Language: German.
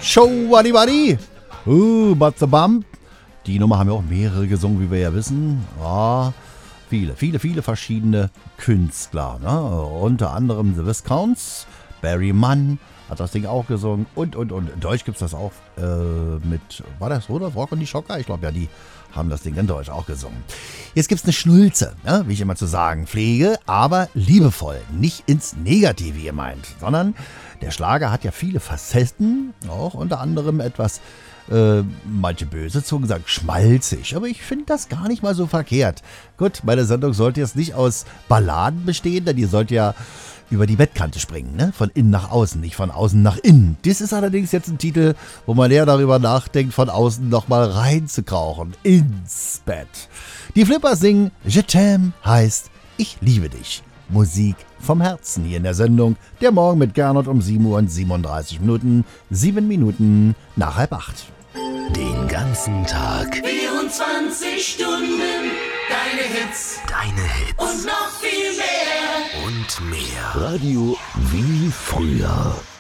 Show Waddy Waddy. But the Bump. Die Nummer haben ja auch mehrere gesungen, wie wir ja wissen. Ja, viele verschiedene Künstler. Ne? Unter anderem The Viscounts, Barry Mann hat das Ding auch gesungen. Und. In Deutsch gibt es das auch mit, war das Rudolf Rock und die Schocker? Ich glaube ja, die haben das Ding in Deutsch auch gesungen. Jetzt gibt es eine Schnulze, ne? Wie ich immer zu sagen pflege, aber liebevoll, nicht ins Negative gemeint, sondern der Schlager hat ja viele Facetten, auch unter anderem etwas, manche böse Zungen sagen schmalzig, aber ich finde das gar nicht mal so verkehrt. Gut, meine Sendung sollte jetzt nicht aus Balladen bestehen, denn ihr sollt ja über die Bettkante springen, ne? Von innen nach außen, nicht von außen nach innen. Das ist allerdings jetzt ein Titel, wo man eher darüber nachdenkt, von außen nochmal reinzukrauchen, ins Bett. Die Flippers singen Je t'aime heißt Ich liebe dich. Musik vom Herzen hier in der Sendung Der Morgen mit Gernot um 7:37 Minuten, 7 Minuten nach 7:30. Den ganzen Tag 24 Stunden, deine Hits und noch viel mehr. und mehr. Radio wie früher.